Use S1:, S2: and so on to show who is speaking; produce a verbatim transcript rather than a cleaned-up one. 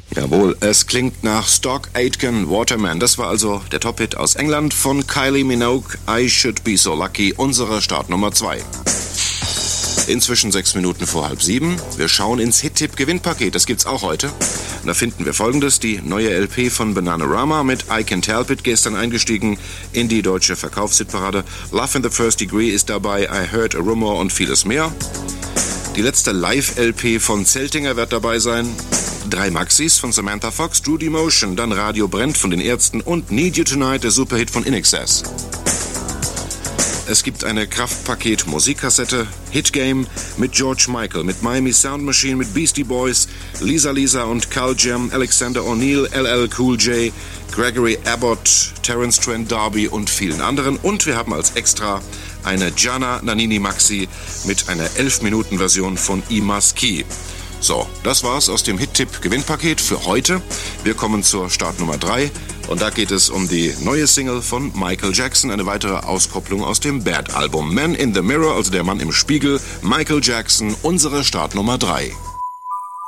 S1: Jawohl, es klingt nach Stock Aitken Waterman. Das war also der Top-Hit aus England von Kylie Minogue, I Should Be So Lucky, unsere Startnummer zwei. Inzwischen sechs Minuten vor halb sieben. Wir schauen ins Hit-Tipp-Gewinnpaket, das gibt's auch heute. Und da finden wir Folgendes: die neue L P von Bananarama mit I Can't Help It, gestern eingestiegen in die deutsche Verkaufshitparade. Love in the First Degree ist dabei, I Heard a Rumor und vieles mehr. Die letzte Live-L P von Zeltinger wird dabei sein. Drei Maxis von Samantha Fox, Drew Demotion, dann Radio brennt von den Ärzten und Need You Tonight, der Superhit von In Excess. Es gibt eine Kraftpaket-Musikkassette, Hitgame mit George Michael, mit Miami Sound Machine, mit Beastie Boys, Lisa Lisa und Carl Jam, Alexander O'Neill, L L Cool J, Gregory Abbott, Terence Trent D'Arby und vielen anderen. Und wir haben als Extra eine Gianna Nannini Maxi mit einer elf Minuten Version von I Must Key. So, das war's aus dem Hit-Tipp-Gewinnpaket für heute. Wir kommen zur Startnummer drei und da geht es um die neue Single von Michael Jackson, eine weitere Auskopplung aus dem Bad-Album. Man in the Mirror, also der Mann im Spiegel, Michael Jackson, unsere Startnummer drei.